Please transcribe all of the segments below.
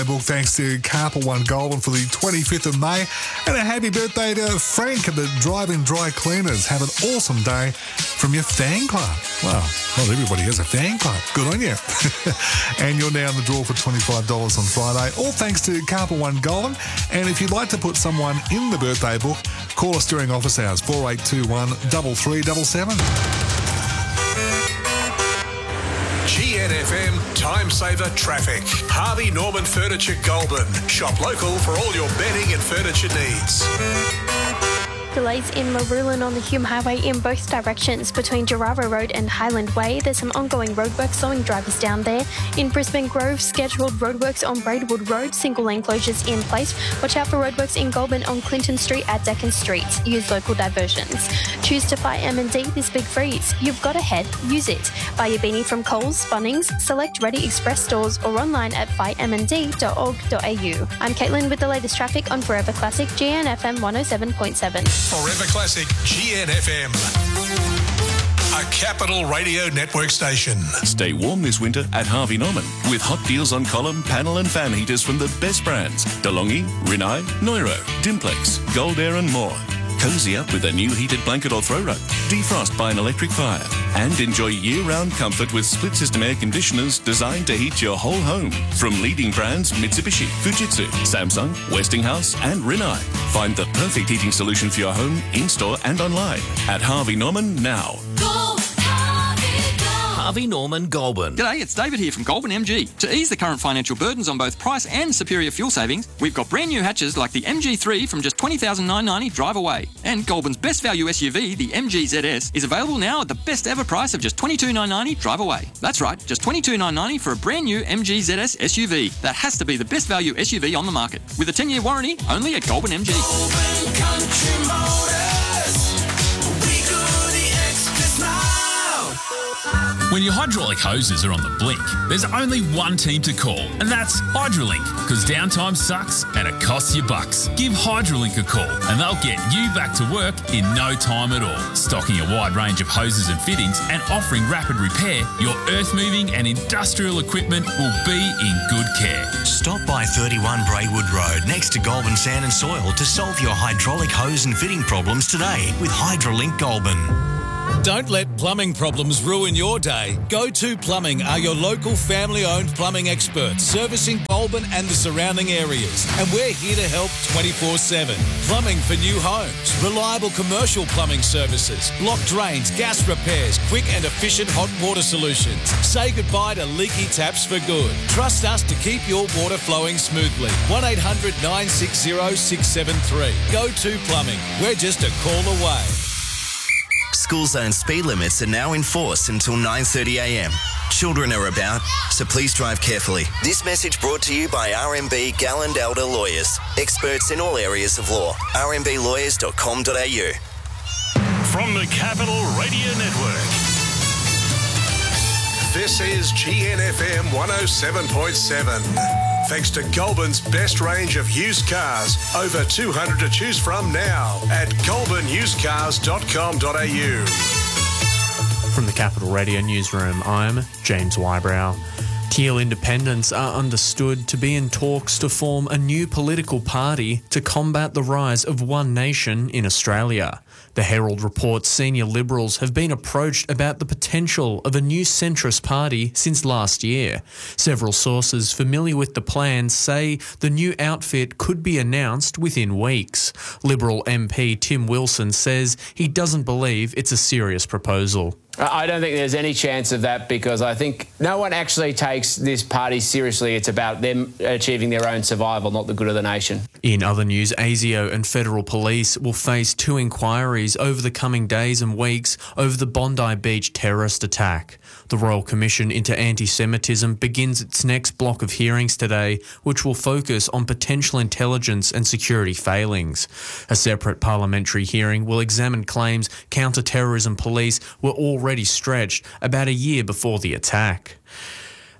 book thanks to Carpal One Goulburn for the 25th of May. And a happy birthday to Frank at the Drive-In Dry Cleaners. Have an awesome day from your fan club. Well, not everybody has a fan club. Good on you. And you're now in the draw for $25 on Friday. All thanks to Carpal One Goulburn. And if you'd like to put someone in the birthday book, call us during office hours, 4821 3377. GNFM Time Saver Traffic. Harvey Norman Furniture Goulburn. Shop local for all your bedding and furniture needs. Delays in Maroolin on the Hume Highway in both directions between Gerrara Road and Highland Way. There's some ongoing roadwork slowing drivers down there. In Brisbane Grove, scheduled roadworks on Braidwood Road, single lane closures in place. Watch out for roadworks in Goulburn on Clinton Street at Deccan Street. Use local diversions. Choose to buy M&D this big freeze. You've got a head, use it. Buy your beanie from Coles, Bunnings, select Ready Express stores or online at buymnd.org.au. I'm Caitlin with the latest traffic on Forever Classic GNFM 107.7. Forever Classic GNFM. A Capital Radio Network station. Stay warm this winter at Harvey Norman with hot deals on column, panel and fan heaters from the best brands. DeLonghi, Rinnai, Neuro, Dimplex, Gold Air and more. Cozy up with a new heated blanket or throw rug. Defrost by an electric fire. And enjoy year-round comfort with split-system air conditioners designed to heat your whole home. From leading brands Mitsubishi, Fujitsu, Samsung, Westinghouse and Rinnai. Find the perfect heating solution for your home, in-store and online at Harvey Norman now. Harvey Norman Goulburn. G'day, it's David here from Goulburn MG. To ease the current financial burdens on both price and superior fuel savings, we've got brand new hatches like the MG3 from just $20,990 drive away. And Goulburn's best value SUV, the MG ZS, is available now at the best ever price of just $22,990 drive away. That's right, just $22,990 for a brand new MG ZS SUV. That has to be the best value SUV on the market. With a 10-year warranty, only at Goulburn MG. Goulburn Country Motors. We go the extra mile. When your hydraulic hoses are on the blink, there's only one team to call, and that's Hydrolink, because downtime sucks and it costs you bucks. Give Hydrolink a call and they'll get you back to work in no time at all. Stocking a wide range of hoses and fittings and offering rapid repair, your earth-moving and industrial equipment will be in good care. Stop by 31 Braidwood Road next to Goulburn Sand and Soil to solve your hydraulic hose and fitting problems today with Hydrolink Goulburn. Don't let plumbing problems ruin your day. Go-To Plumbing are your local family-owned plumbing experts, servicing Goulburn and the surrounding areas. And we're here to help 24/7. Plumbing for new homes, reliable commercial plumbing services, block drains, gas repairs, quick and efficient hot water solutions. Say goodbye to leaky taps for good. Trust us to keep your water flowing smoothly. 1-800-960-673. Go-To Plumbing. We're just a call away. School zone speed limits are now in force until 9:30 a.m. Children are about, so please drive carefully. This message brought to you by RMB Galland Elder Lawyers, experts in all areas of law. rmblawyers.com.au. From the Capital Radio Network. This is GNFM 107.7. Thanks to Goulburn's best range of used cars. Over 200 to choose from now at goulburnusedcars.com.au. From the Capital Radio Newsroom, I'm James Wybrow. Teal independents are understood to be in talks to form a new political party to combat the rise of One Nation in Australia. The Herald reports senior Liberals have been approached about the potential of a new centrist party since last year. Several sources familiar with the plans say the new outfit could be announced within weeks. Liberal MP Tim Wilson says he doesn't believe it's a serious proposal. I don't think there's any chance of that because I think no one actually takes this party seriously. It's about them achieving their own survival, not the good of the nation. In other news, ASIO and federal police will face 2 inquiries over the coming days and weeks over the Bondi Beach terrorist attack. The Royal Commission into Anti-Semitism begins its next block of hearings today, which will focus on potential intelligence and security failings. A separate parliamentary hearing will examine claims counter-terrorism police were already stretched about a year before the attack.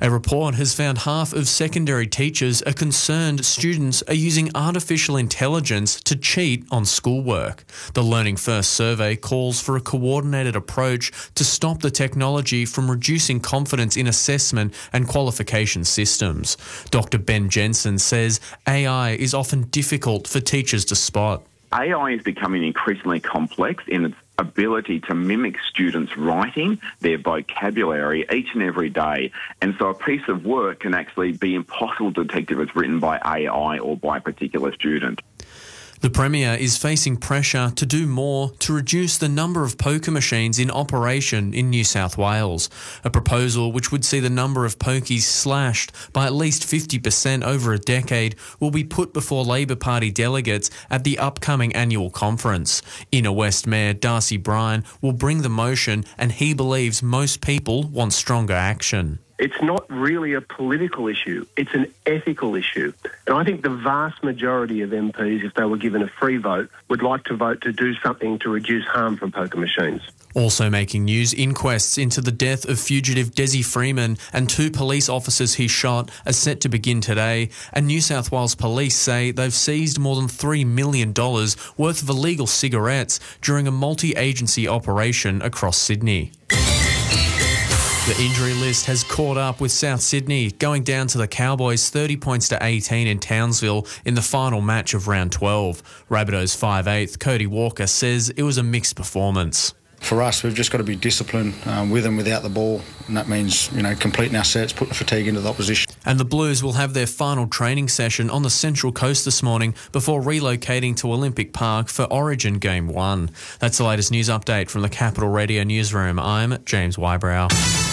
A report has found half of secondary teachers are concerned students are using artificial intelligence to cheat on schoolwork. The Learning First survey calls for a coordinated approach to stop the technology from reducing confidence in assessment and qualification systems. Dr. Ben Jensen says AI is often difficult for teachers to spot. AI is becoming increasingly complex in its ability to mimic students' writing, their vocabulary each and every day. And so a piece of work can actually be impossible to detect if it's written by AI or by a particular student. The Premier is facing pressure to do more to reduce the number of poker machines in operation in New South Wales, a proposal which would see the number of pokies slashed by at least 50% over a decade will be put before Labor Party delegates at the upcoming annual conference. Inner West Mayor Darcy Bryan will bring the motion, and he believes most people want stronger action. It's not really a political issue, it's an ethical issue. And I think the vast majority of MPs, if they were given a free vote, would like to vote to do something to reduce harm from poker machines. Also making news, inquests into the death of fugitive Desi Freeman and 2 police officers he shot are set to begin today, and New South Wales police say they've seized more than $3 million worth of illegal cigarettes during a multi-agency operation across Sydney. The injury list has caught up with South Sydney, going down to the Cowboys 30 points to 18 in Townsville in the final match of round 12. Rabbitohs 5'8" Cody Walker says it was a mixed performance. For us, we've just got to be disciplined with and without the ball, and that means, completing our sets, putting fatigue into the opposition. And the Blues will have their final training session on the Central Coast this morning before relocating to Olympic Park for Origin Game 1. That's the latest news update from the Capital Radio newsroom. I'm James Wybrow.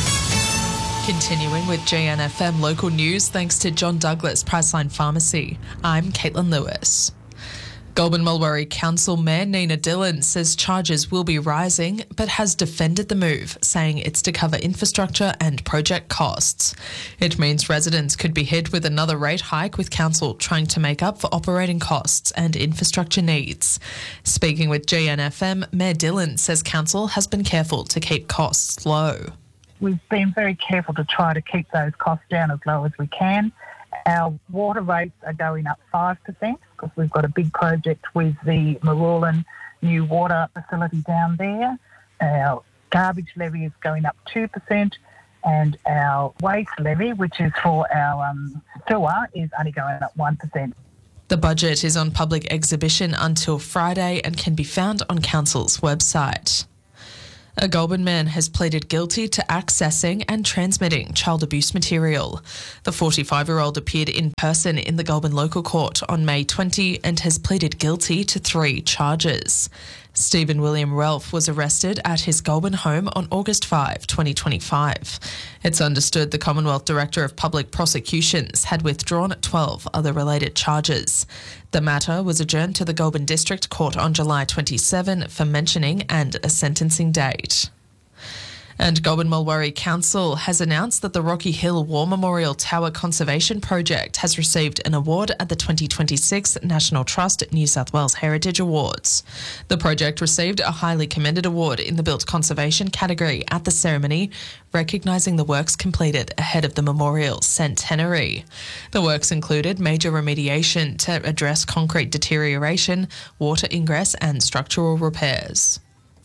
Continuing with GNFM local news, thanks to John Douglas Priceline Pharmacy. I'm Caitlin Lewis. Goulburn Mulberry Council Mayor Nina Dillon says charges will be rising, but has defended the move, saying it's to cover infrastructure and project costs. It means residents could be hit with another rate hike, with council trying to make up for operating costs and infrastructure needs. Speaking with GNFM, Mayor Dillon says council has been careful to keep costs low. We've been very careful to try to keep those costs down as low as we can. Our water rates are going up 5% because we've got a big project with the Marulan new water facility down there. Our garbage levy is going up 2%, and our waste levy, which is for our sewer, is only going up 1%. The budget is on public exhibition until Friday and can be found on council's website. A Goulburn man has pleaded guilty to accessing and transmitting child abuse material. The 45-year-old appeared in person in the Goulburn local court on May 20 and has pleaded guilty to 3 charges. Stephen William Relf was arrested at his Goulburn home on August 5, 2025. It's understood the Commonwealth Director of Public Prosecutions had withdrawn 12 other related charges. The matter was adjourned to the Goulburn District Court on July 27 for mentioning and a sentencing date. And Goulburn Mulberry Council has announced that the Rocky Hill War Memorial Tower Conservation Project has received an award at the 2026 National Trust New South Wales Heritage Awards. The project received a highly commended award in the built conservation category at the ceremony, recognising the works completed ahead of the memorial centenary. The works included major remediation to address concrete deterioration, water ingress and structural repairs.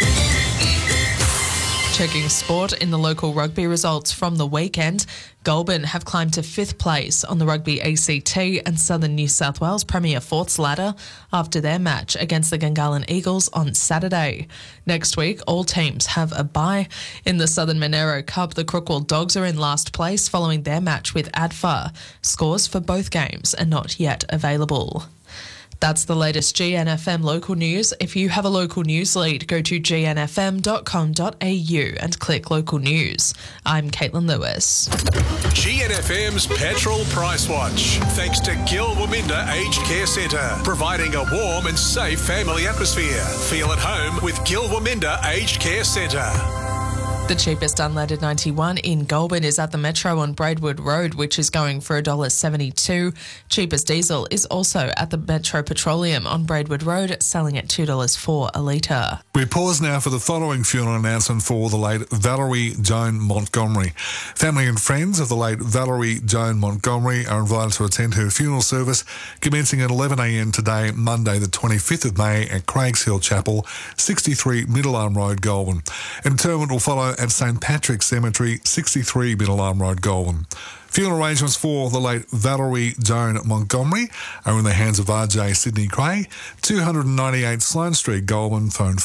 Checking sport in the local rugby results from the weekend, Goulburn have climbed to 5th place on the Rugby ACT and Southern New South Wales Premier Fourths ladder after their match against the Gungahlin Eagles on Saturday. Next week, all teams have a bye. In the Southern Monero Cup, the Crookwell Dogs are in last place following their match with ADFA. Scores for both games are not yet available. That's the latest GNFM local news. If you have a local news lead, go to gnfm.com.au and click local news. I'm Caitlin Lewis. GNFM's Petrol Price Watch. Thanks to Gil Waminda Aged Care Centre, providing a warm and safe family atmosphere. Feel at home with Gil Waminda Aged Care Centre. The cheapest unleaded 91 in Goulburn is at the Metro on Braidwood Road, which is going for $1.72. Cheapest diesel is also at the Metro Petroleum on Braidwood Road, selling at $2.04 a litre. We pause now for the following funeral announcement for the late Valerie Joan Montgomery. Family and friends of the late Valerie Joan Montgomery are invited to attend her funeral service commencing at 11 a.m. today, Monday the 25th of May at Craigs Hill Chapel, 63 Middle Arm Road, Goulburn. Interment will follow at St Patrick's Cemetery, 63 Middle Arm Road, Goulburn. Funeral arrangements for the late Valerie Joan Montgomery are in the hands of RJ Sydney Craig, 298 Sloane Street, Goulburn, phone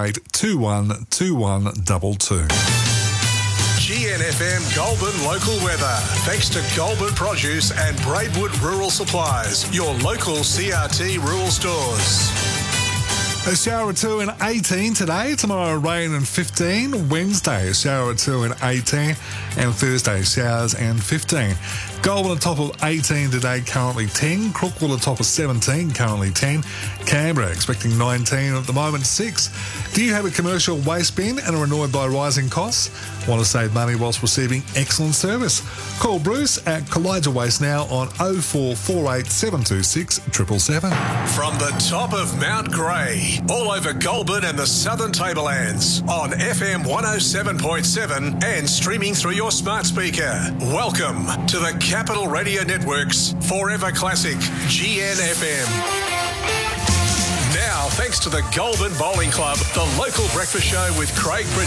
48212122. GNFM Goulburn local weather. Thanks to Goulburn Produce and Braidwood Rural Supplies, your local CRT rural stores. A shower or two and 18 today. Tomorrow, rain and 15. Wednesday, a shower or two and 18. And Thursday, showers and 15. Goulburn on top of 18 today, currently 10. Crookwell on top of 17, currently 10. Canberra expecting 19, at the moment 6. Do you have a commercial waste bin and are annoyed by rising costs? Want to save money whilst receiving excellent service? Call Bruce at Kalijah Waste now on 0448 726 777. From the top of Mount Grey, all over Goulburn and the Southern Tablelands, on FM 107.7 and streaming through your smart speaker. Welcome to the Capital Radio Network's Forever Classic, GNFM. Now, thanks to the Goulburn Bowling Club, the local breakfast show with Craig Bridges.